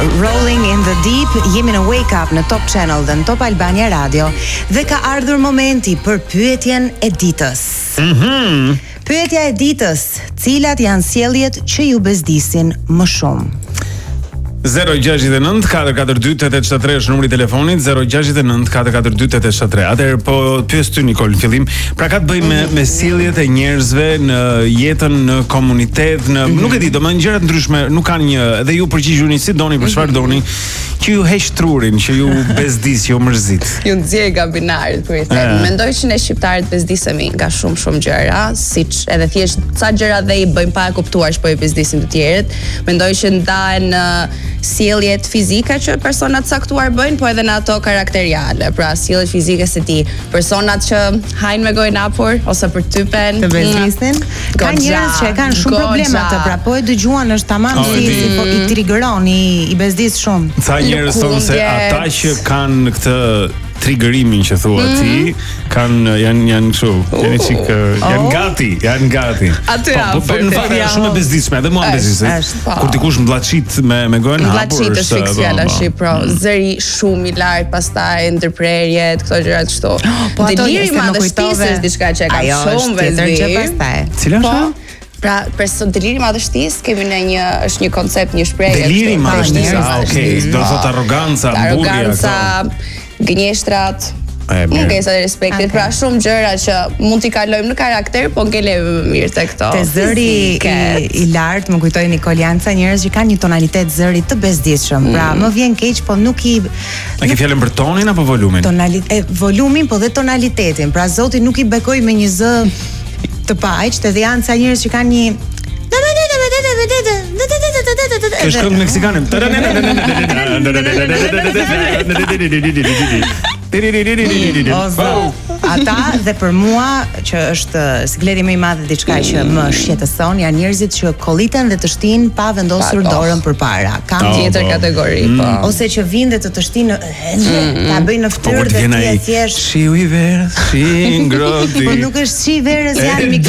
Rolling in the Deep, jemi në Wake Up në Top Channel dhe në Top Albania Radio dhe ka ardhur momenti për pyetjen e ditës. Pyetja e ditës, cilat janë sjelljet që ju bezdisin më shumë? 069 442 8873 është numri i telefonit 069 442 8873. Atëherë po pyes ty Nikol në fillim, pra ka të bëjë me sjelljet e njerëzve në jetën, në komunitet, në nuk e di, domethënë gjëra të ndryshme, nuk kanë një, edhe ju përgjigjuni si doni për çfarë doni, që ju heq trurin, që ju bezdis, që ju mërzit. Ju nxjerr nga binarit kur i them. Mendoj që ne shqiptarët bezdisemi nga shumë gjëra, siç edhe thjesht ca gjëra dhe i bëjmë pa e kuptuar që po i bezdisim të tjerët. Mendoj që ndahen sjelljet fizike që personat caktuar bëjnë, po edhe në ato karakteriale. Pra sjelljet fizike se ti, personat që hajnë me gojë hapur ose përtypen, të bezdisin. Ka njerëz që kanë shumë probleme atë, pra po e dëgjuan është tamam si po i triggeron, i bezdis shumë. Ca njerëz thonë se ata që kanë këtë triggerimin që thua ti, janë kështu, janë gati. Aty po në fakt janë shumë e bezdisme, edhe mua bezdis. Kur dikush mbllaçit me gojën hapur, mbllaçit është fiksuala shqipro, zëri shumë i lartë, pastaj ndërprerjet, këto gjëra kështu. Po deliri madhështisë diçka që e ka shumë vezdis. Cila është? Pra, deliri madhështisë kemi në është një koncept, një shprehje. Deliri madhështisë, okay, do thot arroganca, arroganca, gënjeshtrat, mungesa e respektit, pra shumë gjëra që mund t'i kalojmë në karakter, po ngelemi më mirë te këto. Te zëri i lartë, më kujtoi Nikolianca, njerëz që kanë një tonalitet zëri të bezdisshëm. Pra, më vjen keq, po nuk i A ke fjalën për tonin apo volumin? Volumin, po dhe tonalitetin. Pra Zoti nuk i bekoi me një zë të paqt, edhe janë ca njerëz që kanë një Është këngë meksikane. Ata dhe për mua që është sikleti më i madh diçka që më shqetëson janë njerëzit që kolliten dhe të shtin pa vendosur dorën përpara. Kam tjetër kategori, po. Ose që vinë dhe të shtin ta bëjnë në fytyrë dhe ti thjesht shiu i verës, shi ngroti. Po nuk është shi i verës, janë